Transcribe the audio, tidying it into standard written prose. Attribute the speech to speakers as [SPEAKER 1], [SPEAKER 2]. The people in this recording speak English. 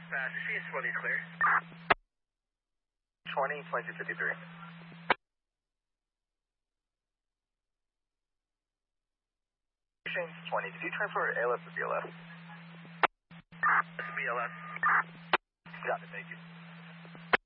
[SPEAKER 1] dispatch. Machine 20 is clear.
[SPEAKER 2] 2253. Machine 20, did you transfer ALS to BLS?
[SPEAKER 1] This is BLS.
[SPEAKER 2] Got it, thank you.